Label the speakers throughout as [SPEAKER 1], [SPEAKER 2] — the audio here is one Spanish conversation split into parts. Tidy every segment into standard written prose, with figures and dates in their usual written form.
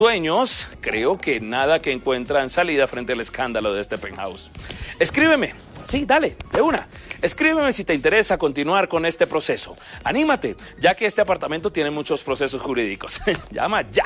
[SPEAKER 1] Dueños, creo que nada que encuentran salida frente al escándalo de este penthouse. Escríbeme, sí, dale, de una. Escríbeme si te interesa continuar con este proceso. Anímate, ya que este apartamento tiene muchos procesos jurídicos. Llama ya.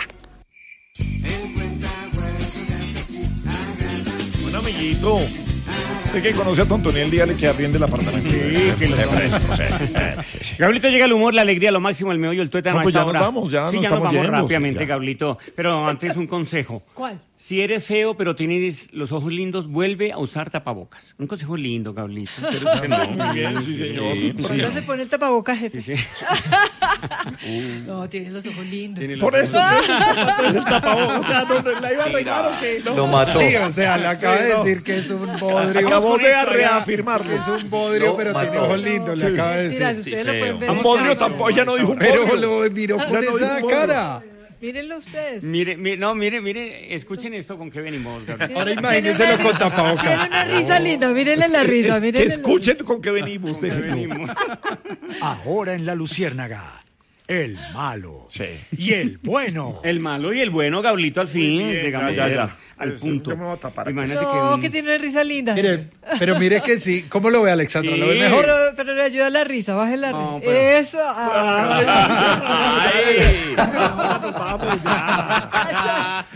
[SPEAKER 2] Buen amiguito. Sé que conoce a Tontoniel, dígale que arriende el apartamento.
[SPEAKER 3] Sí, que lo Gablito, llega el humor, la alegría, lo máximo, el meollo, el tuétano.
[SPEAKER 2] No, pues ya nos vamos, ya
[SPEAKER 3] sí,
[SPEAKER 2] nos
[SPEAKER 3] ya
[SPEAKER 2] estamos
[SPEAKER 3] nos vamos
[SPEAKER 2] yendo,
[SPEAKER 3] rápidamente,
[SPEAKER 2] sí,
[SPEAKER 3] Gablito. Pero antes un consejo.
[SPEAKER 4] ¿Cuál?
[SPEAKER 3] Si eres feo, pero tienes los ojos lindos, vuelve a usar tapabocas. Un consejo lindo, Gablito. Pero usted no.
[SPEAKER 2] Muy bien, sí, señor.
[SPEAKER 4] ¿Por qué no se pone el tapabocas, jefe?
[SPEAKER 3] Sí, sí.
[SPEAKER 4] No, tiene los ojos lindos.
[SPEAKER 2] Por eso, entonces el tapabocas, o sea, no, ¿la iba a arreglar o qué? No.
[SPEAKER 5] Lo mató.
[SPEAKER 6] Sí, o sea, le acaba de decir que es un bodrio.
[SPEAKER 2] Acabó de reafirmarlo.
[SPEAKER 6] Que es un bodrio,
[SPEAKER 5] Lo
[SPEAKER 6] pero
[SPEAKER 5] mató.
[SPEAKER 6] tiene ojos lindos, le acaba de
[SPEAKER 4] Mira,
[SPEAKER 6] decir.
[SPEAKER 4] ustedes lo pueden ver.
[SPEAKER 2] Un
[SPEAKER 4] en
[SPEAKER 2] bodrio
[SPEAKER 4] casa.
[SPEAKER 2] tampoco, ella no dijo un
[SPEAKER 6] Pero
[SPEAKER 2] bodrio.
[SPEAKER 6] lo miró con
[SPEAKER 2] Ya no
[SPEAKER 6] esa
[SPEAKER 2] dijo
[SPEAKER 6] cara.
[SPEAKER 4] Mírenlo ustedes.
[SPEAKER 3] Mire, escuchen esto con qué venimos, Gablito.
[SPEAKER 6] Ahora imagínenselo con tapabocas.
[SPEAKER 4] Tiene una risa linda, mírenle la risa,
[SPEAKER 2] Que
[SPEAKER 4] mírenle.
[SPEAKER 2] escuchen con qué venimos.
[SPEAKER 3] Con qué venimos.
[SPEAKER 7] Ahora en La Luciérnaga, el malo
[SPEAKER 2] Sí.
[SPEAKER 7] y el bueno.
[SPEAKER 3] El malo y el bueno, Gablito, al fin.
[SPEAKER 2] bien,
[SPEAKER 3] Digamos,
[SPEAKER 2] ya.
[SPEAKER 3] al punto.
[SPEAKER 2] Yo me voy a tapar aquí.
[SPEAKER 3] Imagínate
[SPEAKER 4] No,
[SPEAKER 3] que
[SPEAKER 4] que tiene una risa linda.
[SPEAKER 6] Miren, pero mire que sí. ¿Cómo lo ve Alexandra? ¿Lo ve
[SPEAKER 3] Sí.
[SPEAKER 6] mejor?
[SPEAKER 4] Pero le ayuda la risa, baje la risa.
[SPEAKER 3] No, pero-
[SPEAKER 4] Eso. Ah.
[SPEAKER 2] Vamos ya.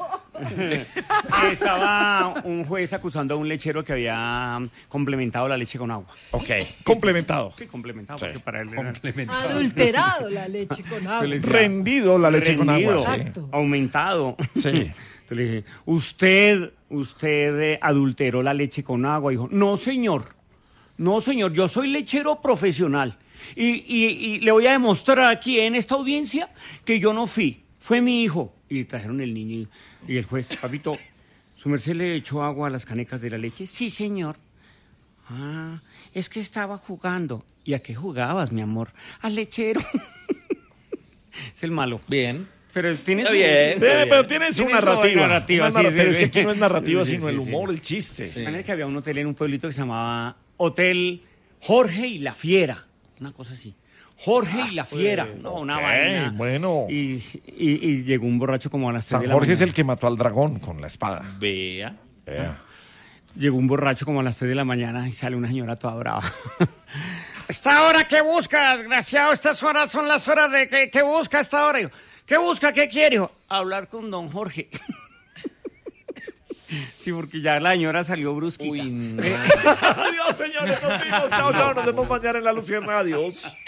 [SPEAKER 3] Estaba un juez acusando a un lechero que había complementado la leche con agua.
[SPEAKER 2] Ok, complementado.
[SPEAKER 3] Sí, complementado,
[SPEAKER 2] Sí.
[SPEAKER 3] porque para él era
[SPEAKER 4] Adulterado la leche con agua.
[SPEAKER 3] Entonces le decía,
[SPEAKER 2] Rendido la leche con
[SPEAKER 3] rendido,
[SPEAKER 2] agua. Sí.
[SPEAKER 4] Exacto.
[SPEAKER 3] aumentado.
[SPEAKER 2] Sí.
[SPEAKER 3] Entonces le dije, usted adulteró la leche con agua. Dijo, no, señor, yo soy lechero profesional. Y le voy a demostrar aquí en esta audiencia que yo no fue mi hijo. Y trajeron el niño y el juez, papito, ¿su merced le echó agua a las canecas de la leche? Sí, señor. Ah, es que estaba jugando. ¿Y a qué jugabas, mi amor? Al lechero. Es el malo.
[SPEAKER 1] Bien.
[SPEAKER 3] Pero tiene
[SPEAKER 1] Está
[SPEAKER 3] su...
[SPEAKER 1] bien.
[SPEAKER 2] Pero tiene su narrativa.
[SPEAKER 3] Una
[SPEAKER 2] Sí,
[SPEAKER 3] sí,
[SPEAKER 2] pero es que
[SPEAKER 3] sí.
[SPEAKER 2] aquí no es narrativa,
[SPEAKER 3] Sí,
[SPEAKER 2] sino
[SPEAKER 3] sí,
[SPEAKER 2] el
[SPEAKER 3] sí.
[SPEAKER 2] humor, el chiste.
[SPEAKER 3] Imagínate que había un hotel en un pueblito que se llamaba Hotel Jorge y la Fiera. Una cosa así. Jorge y la Fiera. No, una
[SPEAKER 2] ok,
[SPEAKER 3] vaina.
[SPEAKER 2] bueno.
[SPEAKER 3] Y llegó un borracho como a las 3
[SPEAKER 2] San
[SPEAKER 3] de la
[SPEAKER 2] Jorge es
[SPEAKER 3] mañana.
[SPEAKER 2] el que mató al dragón con la espada.
[SPEAKER 1] Vea.
[SPEAKER 3] Llegó un borracho como a las 3 de la mañana y sale una señora toda brava. ¿Esta hora qué busca, desgraciado? Estas horas son las horas de... ¿Qué busca a esta hora? Digo, ¿qué busca? ¿Qué quiere? Dijo, hablar con don Jorge. Sí, porque ya la señora salió brusquita.
[SPEAKER 1] Uy, no.
[SPEAKER 2] Adiós, señores. Nos vemos. Chao, chao. Nos vemos mañana en La Luciérnaga. Adiós.